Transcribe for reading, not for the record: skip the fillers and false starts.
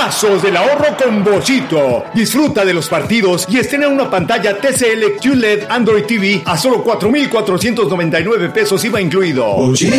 Brazos del ahorro con Bochito. Disfruta de los partidos y estrena una pantalla TCL QLED Android TV a solo 4,499 pesos IVA incluido. Bochito,